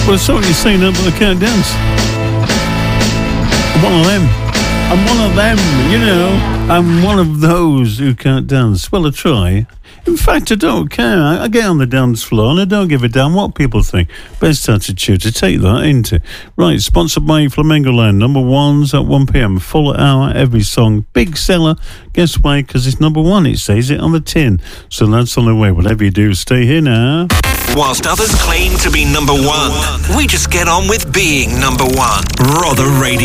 Well, so what you're saying now, but I can't dance. I'm one of them. I'm one of them, you know. I'm one of those who can't dance. Well, I try. In fact, I don't care. I get on the dance floor and I don't give a damn what people think. Best attitude to take that, ain't it? Right, sponsored by Flamingo Land. Number ones at 1 p.m. Full hour, every song. Big seller. Guess why? Because it's number one. It says it on the tin. So that's on the way. Whatever you do, stay here now. Whilst others claim to be number one, we just get on with being number one. Rother Radio.